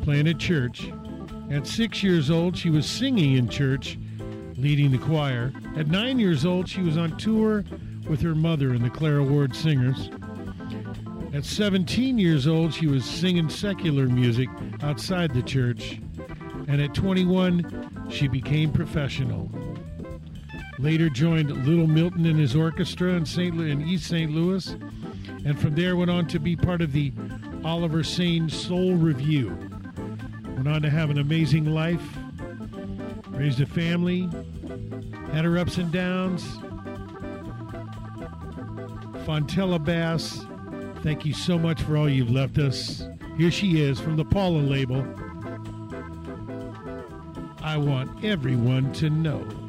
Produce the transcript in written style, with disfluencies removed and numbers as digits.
playing at church. At 6 years old, she was singing in church, leading the choir. At 9 years old, she was on tour with her mother and the Clara Ward Singers. At 17 years old, she was singing secular music outside the church. And at 21, she became professional. Later joined Little Milton and his orchestra in East St. Louis, and from there went on to be part of the Oliver Sane Soul Review. Went on to have an amazing life, raised a family, had her ups and downs. Fontella Bass, thank you so much for all you've left us. Here she is from the Paula label. I Want Everyone to Know.